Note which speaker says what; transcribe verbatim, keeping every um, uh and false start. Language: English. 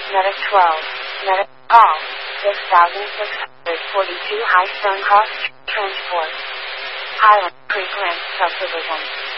Speaker 1: Medic twelve. Medic call. six thousand six hundred forty-two High Stone Cross Transport. Highland Creek Ranch Subdivision.